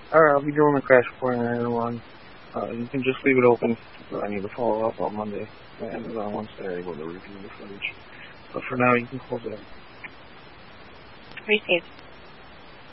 Alright, I'll be doing the crash report in Amazon. You can just leave it open. I need to follow up on Monday. Amazon once they're able to review the footage. But for now, you can close it up. Received.